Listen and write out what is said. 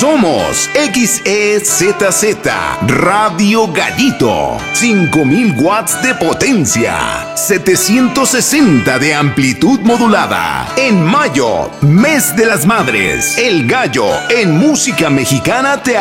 Somos XEZZ Radio Gallito. 5000 watts de potencia. 760 de amplitud modulada. En mayo, mes de las madres, El Gallo en música mexicana te